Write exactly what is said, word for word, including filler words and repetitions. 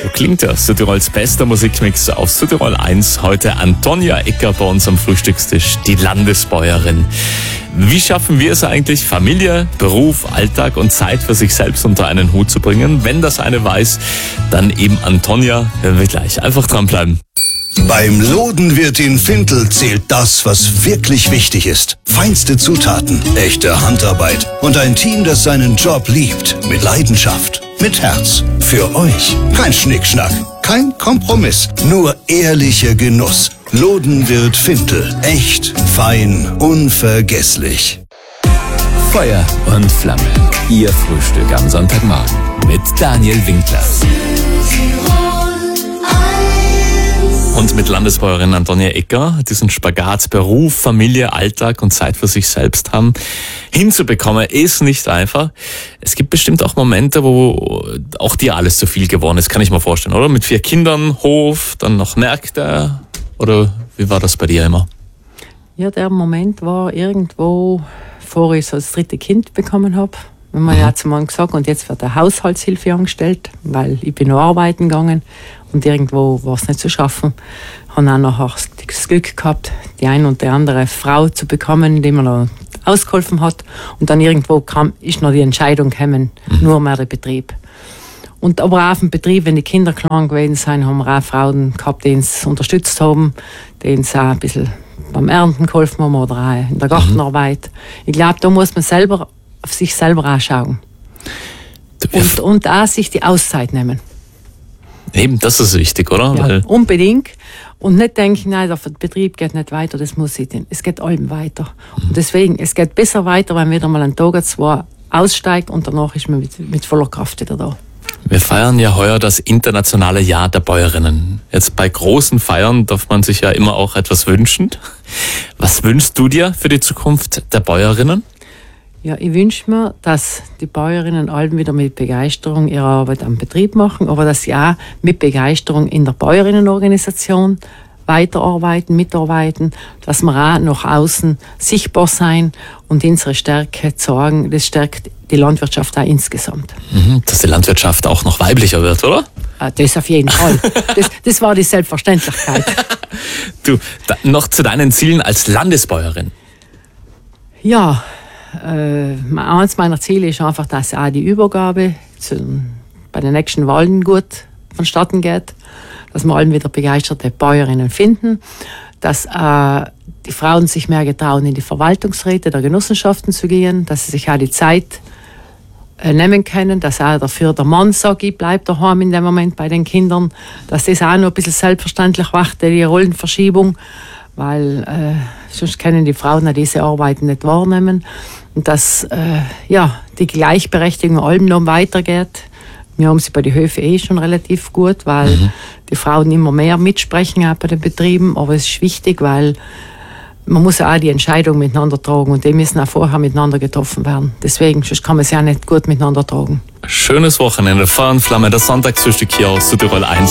So klingt er, Südtirols bester Musikmix auf Südtirol eins. Heute Antonia Ecker bei uns am Frühstückstisch, die Landesbäuerin. Wie schaffen wir es eigentlich, Familie, Beruf, Alltag und Zeit für sich selbst unter einen Hut zu bringen? Wenn das eine weiß, dann eben Antonia. Hören wir gleich. Einfach dranbleiben. Beim Lodenwirt in Fintel zählt das, was wirklich wichtig ist. Feinste Zutaten, echte Handarbeit und ein Team, das seinen Job liebt. Mit Leidenschaft, mit Herz. Für euch. Kein Schnickschnack, kein Kompromiss, nur ehrlicher Genuss. Lodenwirt Fintel. Echt, fein, unvergesslich. Feuer und Flamme. Ihr Frühstück am Sonntagmorgen mit Daniel Winkler. Und mit Landesbäuerin Antonia Ecker diesen Spagat Beruf, Familie, Alltag und Zeit für sich selbst haben, hinzubekommen, ist nicht einfach. Es gibt bestimmt auch Momente, wo auch dir alles zu viel geworden ist, kann ich mir vorstellen, oder? Mit vier Kindern, Hof, dann noch Märkte, oder wie war das bei dir immer? Ja, der Moment war irgendwo, bevor ich so das dritte Kind bekommen habe. Wenn man ja zum Mann gesagt, und jetzt wird eine Haushaltshilfe angestellt, weil ich bin noch arbeiten gegangen und irgendwo war es nicht zu schaffen. Ich habe auch nachher das Glück gehabt, die eine und die andere Frau zu bekommen, die mir noch ausgeholfen hat. Und dann irgendwo kam, ist noch die Entscheidung gekommen, mhm. nur mehr der Betrieb. Und aber auch auf dem Betrieb, wenn die Kinder klein gewesen sind, haben wir auch Frauen gehabt, die uns unterstützt haben, die uns auch ein bisschen beim Ernten geholfen haben oder auch in der Gartenarbeit. Mhm. Ich glaube, da muss man selber auf sich selber anschauen. Und, und auch sich die Auszeit nehmen. Eben, das ist wichtig, oder? Ja, Weil unbedingt. Und nicht denken, nein, der Betrieb geht nicht weiter, das muss ich denn. Es geht allem weiter. Mhm. Und deswegen, es geht besser weiter, wenn wieder mal ein Tag oder zwei aussteigt und danach ist man mit, mit voller Kraft wieder da. Wir feiern ja heuer das internationale Jahr der Bäuerinnen. Jetzt bei großen Feiern darf man sich ja immer auch etwas wünschen. Was wünschst du dir für die Zukunft der Bäuerinnen? Ja, ich wünsche mir, dass die Bäuerinnen alle wieder mit Begeisterung ihre Arbeit am Betrieb machen, aber dass sie auch mit Begeisterung in der Bäuerinnenorganisation weiterarbeiten, mitarbeiten, dass wir auch nach außen sichtbar sein und unsere Stärke zeigen. Das stärkt die Landwirtschaft auch insgesamt. Mhm, dass die Landwirtschaft auch noch weiblicher wird, oder? Das auf jeden Fall. Das, das war die Selbstverständlichkeit. Du, da, noch zu deinen Zielen als Landesbäuerin. Ja, Äh, eines meiner Ziele ist einfach, dass auch die Übergabe zu, bei den nächsten Wahlen gut vonstatten geht, dass wir allen wieder begeisterte Bäuerinnen finden, dass äh, die Frauen sich mehr getrauen, in die Verwaltungsräte der Genossenschaften zu gehen, dass sie sich auch die Zeit äh, nehmen können, dass auch dafür der Mann sagt, ich bleib daheim in dem Moment bei den Kindern, dass das auch noch ein bisschen selbstverständlich macht, die Rollenverschiebung, weil äh, sonst können die Frauen auch diese Arbeiten nicht wahrnehmen. Und dass äh, ja, die Gleichberechtigung allem noch weitergeht. Wir haben sie bei den Höfen eh schon relativ gut, weil mhm. die Frauen immer mehr mitsprechen auch bei den Betrieben. Aber es ist wichtig, weil man muss auch die Entscheidung miteinander tragen und die müssen auch vorher miteinander getroffen werden. Deswegen, sonst kann man sie auch nicht gut miteinander tragen. Schönes Wochenende, Feuer und Flamme, das Sonntagsfrühstück hier aus Südtirol eins.